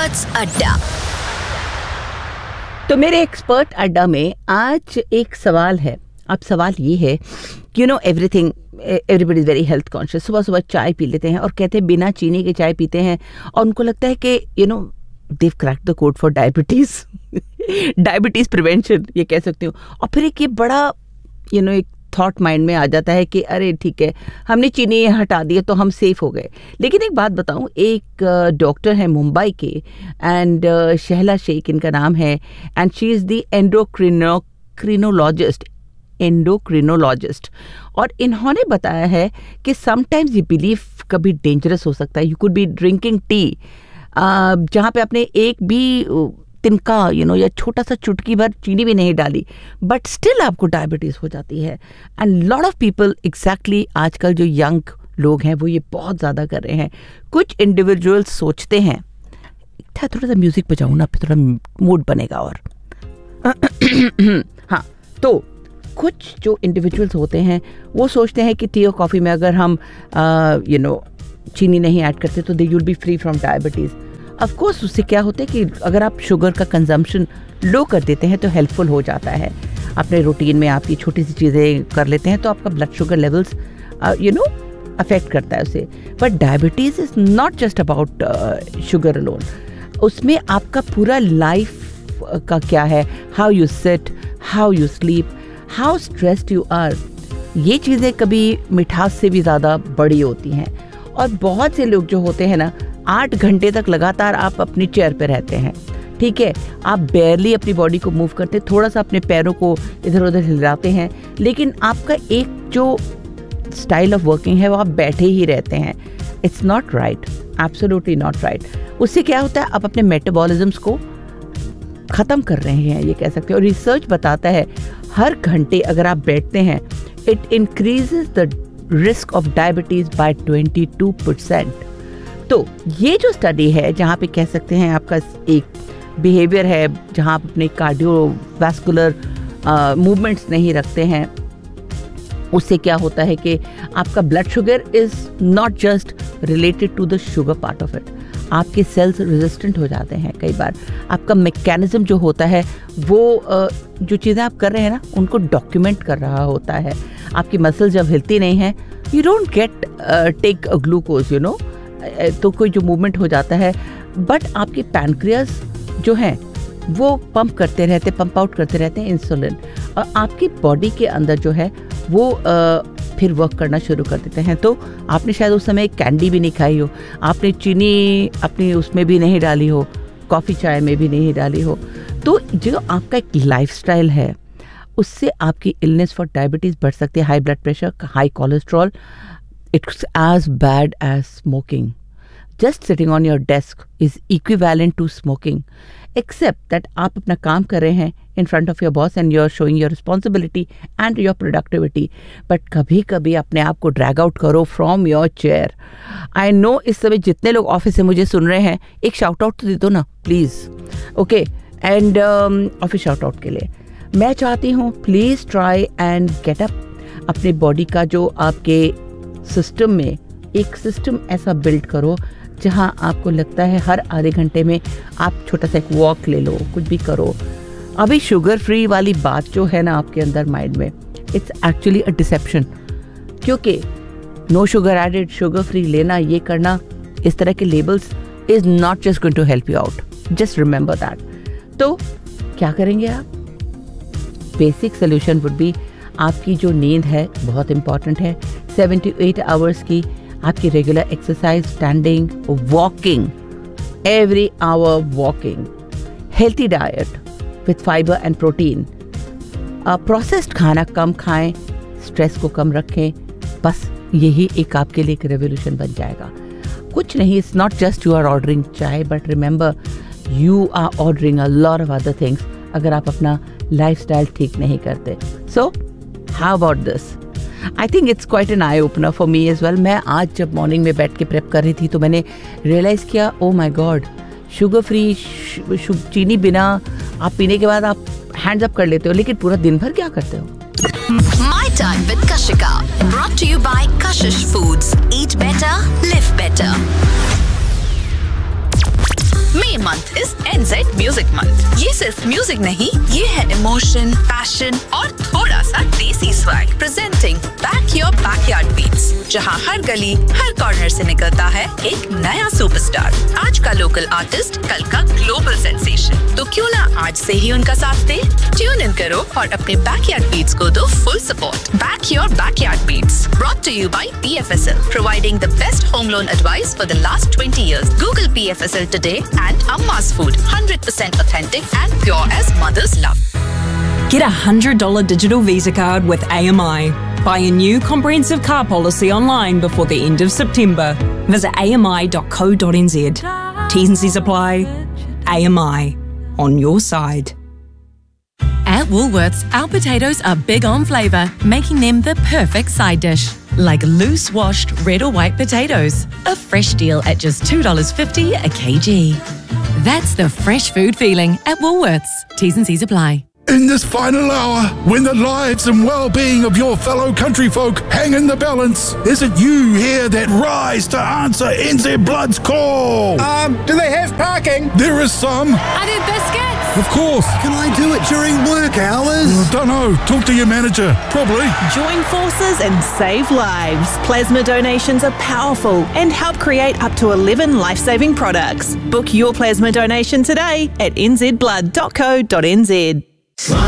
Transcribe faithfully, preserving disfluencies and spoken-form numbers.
Experts अड्डा। तो मेरे एक्सपर्ट अड्डा में आज एक सवाल है। अब सवाल ये है, you know everything everybody is very health conscious. सुबह सुबह चाय पी लेते हैं और कहते हैं बिना चीनी के चाय पीते हैं और उनको लगता है कि you know Dev cracked the code for diabetes, diabetes prevention ये कह सकती हूँ। और फिर एक ये बड़ा यू नो एक थॉट माइंड में आ जाता है कि अरे ठीक है, हमने चीनी हटा दी तो हम सेफ हो गए। लेकिन एक बात बताऊं, एक डॉक्टर है मुंबई के एंड शहला शेख इनका नाम है and she is the endocrinologist endocrinologist और इन्होंने बताया है कि समटाइम्स ये बिलीफ कभी डेंजरस हो सकता है। You could be drinking tea जहाँ पे आपने एक भी तिनका यू नो या छोटा सा चुटकी भर चीनी भी नहीं डाली, बट स्टिल आपको डायबिटीज़ हो जाती है। And lot of people exactly आजकल जो यंग लोग हैं वो ये बहुत ज़्यादा कर रहे हैं। कुछ इंडिविजुअल्स सोचते हैं, थोड़ा सा म्यूज़िक बजाऊँ ना, फिर थोड़ा मूड बनेगा। और हाँ, तो कुछ जो इंडिविजुअल्स होते हैं वो सोचते हैं कि टी और कॉफ़ी में अगर हम यू नो चीनी नहीं ऐड करते तो they will be free from diabetes. Of course उससे क्या होता है कि अगर आप शुगर का कंजम्पशन लो कर देते हैं तो हेल्पफुल हो जाता है। अपने रूटीन में आपकी छोटी सी चीज़ें कर लेते हैं तो आपका blood sugar levels you know affect करता है उसे। But diabetes is not just about sugar alone, उसमें आपका पूरा लाइफ का क्या है, how you sit, how you sleep, how stressed you are, ये चीज़ें कभी मिठास से भी ज़्यादा बड़ी होती हैं। और बहुत से लोग जो होते हैं ना, आठ घंटे तक लगातार आप अपनी चेयर पे रहते हैं, ठीक है, आप बेयरली अपनी बॉडी को मूव करते, थोड़ा सा अपने पैरों को इधर उधर हिलाते हैं, लेकिन आपका एक जो स्टाइल ऑफ वर्किंग है वो आप बैठे ही रहते हैं। It's not right, absolutely not right. उससे क्या होता है, आप अपने मेटाबॉलिज्म्स को ख़त्म कर रहे हैं, ये कह सकते हैं। और रिसर्च बताता है हर घंटे अगर आप बैठते हैं, it increases the risk of diabetes by twenty two percent. तो ये जो स्टडी है जहाँ पे कह सकते हैं आपका एक बिहेवियर है जहाँ आप अपने कार्डियोवैस्कुलर मूवमेंट्स नहीं रखते हैं, उससे क्या होता है कि आपका blood sugar is not just related to the sugar part of it, आपके सेल्स रेजिस्टेंट हो जाते हैं। कई बार आपका मैकेनिज्म जो होता है वो जो चीज़ें आप कर रहे हैं ना उनको डॉक्यूमेंट कर रहा होता है। आपकी मसल जब हिलती नहीं है, you don't get take glucose you know, तो कोई जो मूवमेंट हो जाता है, बट आपके पैनक्रियास जो हैं वो पंप करते रहते पंप आउट करते रहते हैं इंसुलिन, और आपकी बॉडी के अंदर जो है वो आ, फिर वर्क करना शुरू कर देते हैं। तो आपने शायद उस समय कैंडी भी नहीं खाई हो, आपने चीनी अपनी उसमें भी नहीं डाली हो, कॉफ़ी चाय में भी नहीं डाली हो, तो जो आपका एक लाइफस्टाइल है उससे आपकी इलनेस फॉर डायबिटीज़ बढ़ सकती है। High blood pressure, high cholesterol, it's as bad as smoking. Just sitting on your desk is equivalent to smoking, except that आप अपना काम कर रहे हैं in front of your boss and you're showing your responsibility and your productivity. But कभी कभी अपने आप को drag out करो from your chair. I know इस समय जितने लोग ऑफिस से मुझे सुन रहे हैं, एक शाउट आउट तो दे दो ना please, okay, and office shout out के लिए मैं चाहती हूँ please try and get up. अपने बॉडी का जो आपके सिस्टम में एक सिस्टम ऐसा बिल्ड करो जहां आपको लगता है हर आधे घंटे में आप छोटा सा एक वॉक ले लो, कुछ भी करो। अभी शुगर फ्री वाली बात जो है ना आपके अंदर माइंड में, इट्स एक्चुअली अ डिसेप्शन, क्योंकि no sugar added, sugar free लेना, ये करना, इस तरह के labels is not just going to help you out, just remember that. तो क्या करेंगे आप? बेसिक सोल्यूशन वुड बी, आपकी जो नींद है बहुत इंपॉर्टेंट है, सेवन टू एट आवर्स की आपकी regular exercise, standing, walking, every hour walking, healthy diet with fibre and protein, processed खाना कम खाएं, स्ट्रेस को कम रखें, बस यही एक आपके लिए एक रेवोल्यूशन बन जाएगा। कुछ नहीं, it's not just you are ordering चाय, but remember you are ordering a lot of other things अगर आप अपना लाइफस्टाइल ठीक नहीं करते। So how about this? I think it's quite an eye opener for me as well. मैं आज जब मॉर्निंग में बैठ के प्रेप कर रही थी तो मैंने रियलाइज़ किया, ओ माई गॉड, शुगर फ्री, चीनी बिना आप पीने के बाद आप हैंड्स अप कर लेते हो, लेकिन पूरा दिन भर क्या करते हो? My Time with Kashika, brought to you by Kashish Foods. Eat better, live better. Main month is N Z Music Month. ये सिर्फ म्यूजिक नहीं, ये है इमोशन, पैशन और थोड़ा सा देसी swag. Presenting Back Your Backyard Beats, जहाँ हर गली, हर कॉर्नर से निकलता है एक नया सुपरस्टार. आज का लोकल आर्टिस्ट, कल का ग्लोबल सेंसेशन. तो क्यों ना आज से ही उनका साथ दे? ट्यून इन करो और अपने बैकयार्ड बीट्स को दो full support. Back Your Backyard Beats, brought to you by P F S L, providing the best home loan advice for the last twenty years. Google P F S L today and Amma's Food, one hundred percent authentic and pure as mother's love. Get a one hundred dollars digital Visa card with A M I. Buy a new comprehensive car policy online before the end of September. Visit A M I dot co dot N Z. T's and C's apply. A M I. On your side. At Woolworths, our potatoes are big on flavour, making them the perfect side dish. Like loose washed red or white potatoes. A fresh deal at just two dollars fifty a kg. That's the fresh food feeling at Woolworths. T's and C's apply. In this final hour, when the lives and well-being of your fellow countryfolk hang in the balance, is it you here that rise to answer N Z Blood's call? Um, do they have parking? There is some. Are there biscuits? Of course. Can I do it during work hours? I don't know. Talk to your manager. Probably. Join forces and save lives. Plasma donations are powerful and help create up to eleven life-saving products. Book your plasma donation today at n z blood dot co dot n z.